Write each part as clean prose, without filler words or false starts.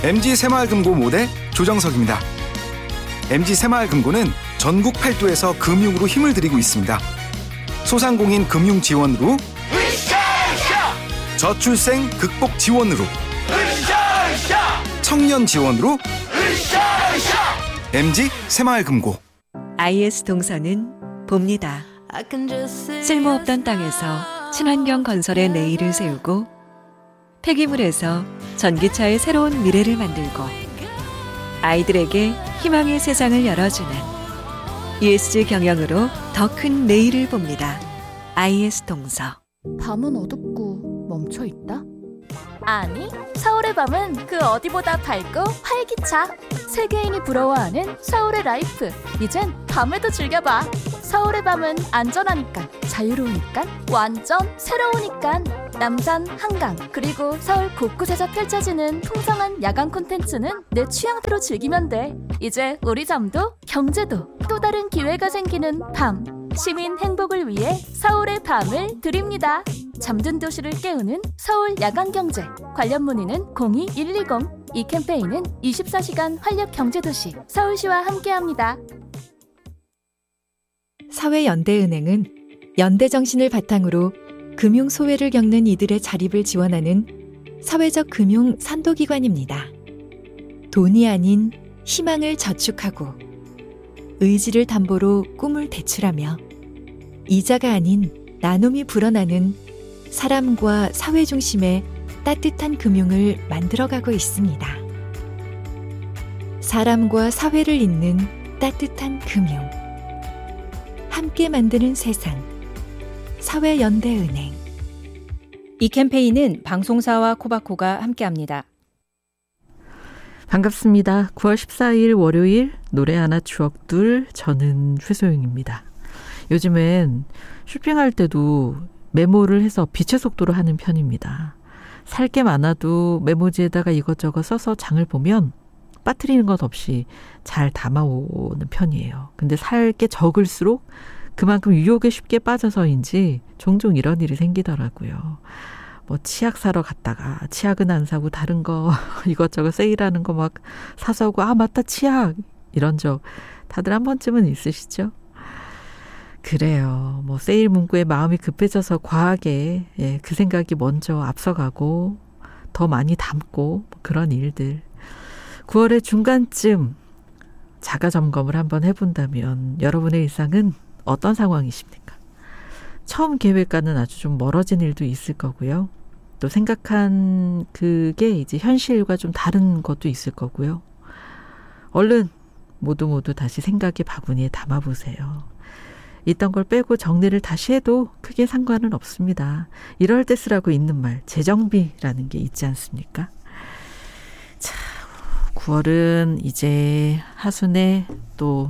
MG 새마을금고 모대 조정석입니다. MG 새마을금고는 전국 8도에서 금융으로 힘을 드리고 있습니다. 소상공인 금융 지원으로, 저출생 극복 지원으로, 청년 지원으로, MG 새마을금고. IS 동서는 봅니다. 쓸모없던 땅에서 친환경 건설의 내일을 세우고, 폐기물에서 전기차의 새로운 미래를 만들고, 아이들에게 희망의 세상을 열어주는 ESG 경영으로 더 큰 내일을 봅니다. IS 동서. 밤은 어둡고 멈춰있다? 아니, 서울의 밤은 그 어디보다 밝고 활기차. 세계인이 부러워하는 서울의 라이프. 이젠 밤에도 즐겨봐. 서울의 밤은 안전하니까, 자유로우니까, 완전 새로우니까. 남산, 한강, 그리고 서울 곳곳에서 펼쳐지는 풍성한 야간 콘텐츠는 내 취향대로 즐기면 돼. 이제 우리 잠도 경제도 또 다른 기회가 생기는 밤. 시민 행복을 위해 서울의 밤을 드립니다. 잠든 도시를 깨우는 서울 야간경제. 관련 문의는 02-120. 이 캠페인은 24시간 활력경제도시 서울시와 함께합니다. 사회연대은행은 연대정신을 바탕으로 금융 소외를 겪는 이들의 자립을 지원하는 사회적 금융 선도기관입니다. 돈이 아닌 희망을 저축하고, 의지를 담보로 꿈을 대출하며, 이자가 아닌 나눔이 불어나는 사람과 사회 중심의 따뜻한 금융을 만들어가고 있습니다. 사람과 사회를 잇는 따뜻한 금융. 함께 만드는 세상. 사회연대은행. 이 캠페인은 방송사와 코바코가 함께합니다. 반갑습니다. 9월 14일 월요일 노래 하나 추억둘, 저는 최소영입니다. 요즘엔 쇼핑할 때도 메모를 해서 빛의 속도로 하는 편입니다. 살 게 많아도 메모지에다가 이것저것 써서 장을 보면 빠뜨리는 것 없이 잘 담아오는 편이에요. 근데 살 게 적을수록 그만큼 유혹에 쉽게 빠져서인지 종종 이런 일이 생기더라고요. 뭐 치약 사러 갔다가 치약은 안 사고 다른 거 이것저것 세일하는 거 막 사서 오고, 아 맞다 치약, 이런 적 다들 한 번쯤은 있으시죠? 그래요. 뭐 세일 문구에 마음이 급해져서 과하게 그 생각이 먼저 앞서가고 더 많이 담고, 그런 일들. 9월의 중간쯤 자가 점검을 한번 해본다면 여러분의 일상은 어떤 상황이십니까? 처음 계획과는 아주 좀 멀어진 일도 있을 거고요. 또 생각한 그게 이제 현실과 좀 다른 것도 있을 거고요. 얼른 모두 다시 생각의 바구니에 담아보세요. 있던 걸 빼고 정리를 다시 해도 크게 상관은 없습니다. 이럴 때 쓰라고 있는 말, 재정비라는 게 있지 않습니까? 자, 9월은 이제 하순에 또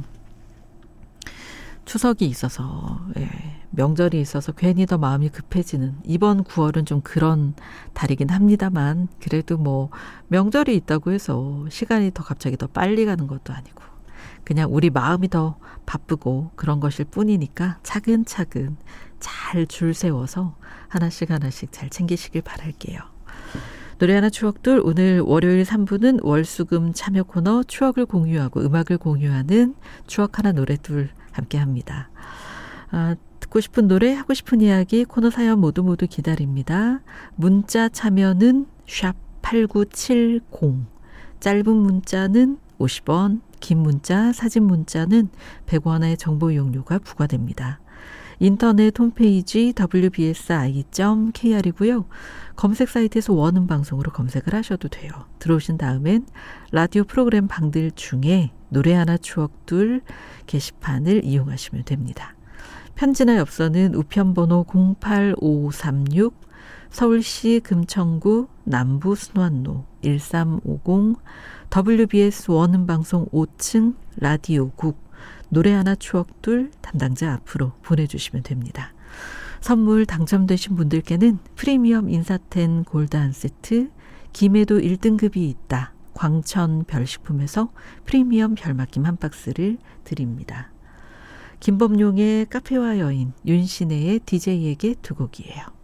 추석이 있어서, 명절이 있어서 괜히 더 마음이 급해지는, 이번 9월은 좀 그런 달이긴 합니다만, 그래도 뭐 명절이 있다고 해서 시간이 더 갑자기 더 빨리 가는 것도 아니고, 그냥 우리 마음이 더 바쁘고 그런 것일 뿐이니까 차근차근 잘 줄 세워서 하나씩 잘 챙기시길 바랄게요. 노래 하나 추억둘, 오늘 월요일 3부는 월수금 참여 코너 추억을 공유하고 음악을 공유하는 추억 하나 노래둘 함께합니다. 듣고 싶은 노래, 하고 싶은 이야기, 코너 사연 모두 기다립니다. 문자 참여는 샵 8970, 짧은 문자는 50원, 긴 문자, 사진 문자는 100원의 정보 이용료가 부과됩니다. 인터넷 홈페이지 wbsi.kr이고요. 검색 사이트에서 원음 방송으로 검색을 하셔도 돼요. 들어오신 다음엔 라디오 프로그램 방들 중에 노래 하나 추억둘 게시판을 이용하시면 됩니다. 편지나 엽서는 우편번호 08536, 서울시 금천구 남부 순환로 1350, WBS 원음방송 5층 라디오국 노래 하나 추억둘 담당자 앞으로 보내주시면 됩니다. 선물 당첨되신 분들께는 프리미엄 인사텐 골드 한 세트, 김해도 1등급이 있다 광천 별식품에서 프리미엄 별맛김 한 박스를 드립니다. 김범용의 카페와 여인, 윤신혜의 DJ에게 두 곡이에요.